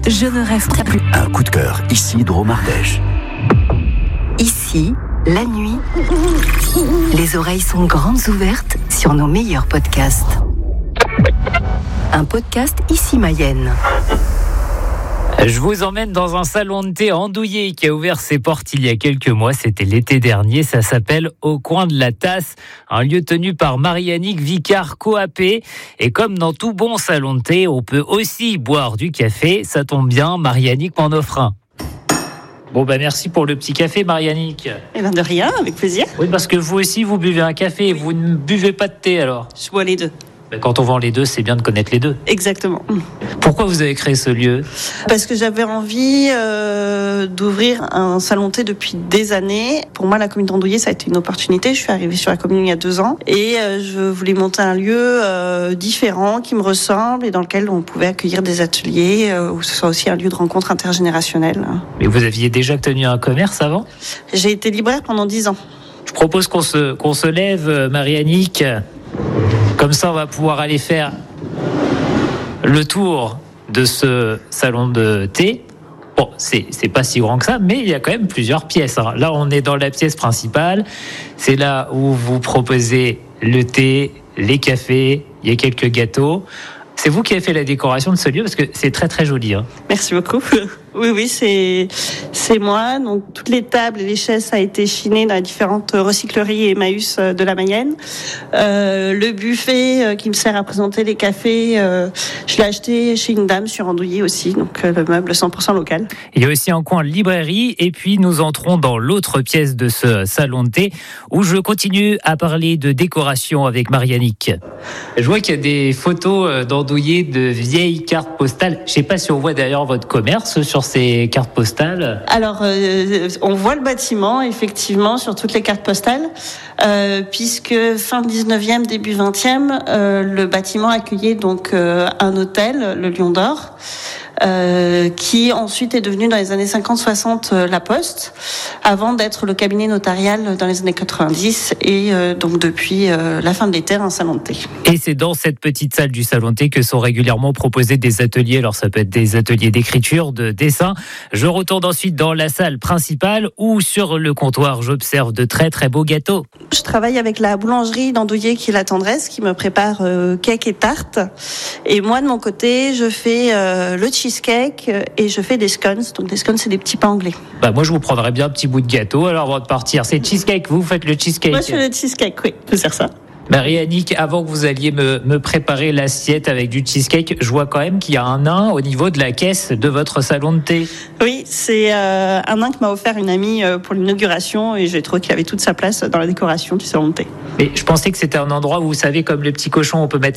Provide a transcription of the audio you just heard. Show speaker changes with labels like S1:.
S1: Je ne rêve plus.
S2: Un coup de cœur, ici Drôme-Ardèche.
S1: Ici, la nuit, les oreilles sont grandes ouvertes sur nos meilleurs podcasts. Un podcast Ici Mayenne.
S3: Je vous emmène dans un salon de thé andouillé qui a ouvert ses portes il y a quelques mois. C'était l'été dernier. Ça s'appelle Au coin de la tasse, un lieu tenu par Marie-Annick Vicard Coapé. Et comme dans tout bon salon de thé, on peut aussi boire du café. Ça tombe bien, Marie-Annick m'en offre un. Bon, merci pour le petit café, Marie-Annick.
S4: Eh bien, de rien, avec plaisir.
S3: Oui, parce que vous aussi, vous buvez un café et vous ne buvez pas de thé, alors.
S4: Je bois les deux.
S3: Quand on vend les deux, c'est bien de connaître les deux.
S4: Exactement.
S3: Pourquoi vous avez créé ce lieu ?
S4: Parce que j'avais envie d'ouvrir un salon thé depuis des années. Pour moi, la commune d'Andouillé, ça a été une opportunité. Je suis arrivée sur la commune il y a 2 ans et je voulais monter un lieu différent, qui me ressemble et dans lequel on pouvait accueillir des ateliers, où ce soit aussi un lieu de rencontre intergénérationnelle.
S3: Mais vous aviez déjà tenu un commerce avant ?
S4: J'ai été libraire pendant 10 ans.
S3: Je propose qu'on se lève, Marie-Annick. Comme ça, on va pouvoir aller faire le tour de ce salon de thé. Bon, c'est pas si grand que ça, mais il y a quand même plusieurs pièces. Là, on est dans la pièce principale. C'est là où vous proposez le thé, les cafés, il y a quelques gâteaux. C'est vous qui avez fait la décoration de ce lieu parce que c'est très très joli.
S4: Merci beaucoup. Oui, c'est moi. Donc toutes les tables et les chaises, ça a été chiné dans les différentes recycleries et Emmaüs de la Mayenne. Le buffet qui me sert à présenter les cafés, je l'ai acheté chez une dame sur Andouillé aussi. Donc le meuble 100% local.
S3: Il y a aussi un coin librairie et puis nous entrons dans l'autre pièce de ce salon de thé où je continue à parler de décoration avec Marie-Annick. Je vois qu'il y a des photos d'Andouillé de vieilles cartes postales. Je ne sais pas si on voit d'ailleurs votre commerce sur ces cartes postales.
S4: Alors, on voit le bâtiment, effectivement, sur toutes les cartes postales, puisque fin 19e, début 20e, le bâtiment accueillait donc un hôtel, le Lion d'Or, qui ensuite est devenu dans les années 50-60 la Poste, avant d'être le cabinet notarial dans les années 90 et donc depuis la fin de l'été, un salon de thé.
S3: Et c'est dans cette petite salle du salon de thé que sont régulièrement proposés des ateliers. Alors ça peut être des ateliers d'écriture, de dessin. Je retourne ensuite dans la salle principale où sur le comptoir j'observe de très très beaux gâteaux.
S4: Je travaille avec la boulangerie d'Andouillé qui est La Tendresse, qui me prépare cake et tarte. Et moi de mon côté, je fais le cheesecake et je fais des scones. Donc des scones, c'est des petits pains anglais.
S3: Moi je vous prendrais bien un petit bout de gâteau. Alors avant de partir, c'est cheesecake. Vous faites le cheesecake.
S4: Moi je fais le cheesecake, oui, je peux faire ça.
S3: Marie-Annick, avant que vous alliez me préparer l'assiette avec du cheesecake, je vois quand même qu'il y a un nain au niveau de la caisse de votre salon de thé.
S4: Oui, c'est un nain que m'a offert une amie pour l'inauguration et j'ai trouvé qu'il avait toute sa place dans la décoration du salon de thé.
S3: Mais je pensais que c'était un endroit où, vous savez, comme le petit cochon, on peut mettre